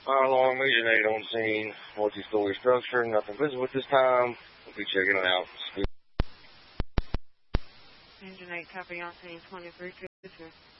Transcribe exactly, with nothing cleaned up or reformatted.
Fire alarm, Agent eight on scene, multi-story structure, nothing visible at this time. We'll be checking it out. Agent eight, copy on scene twenty-three, good, sir.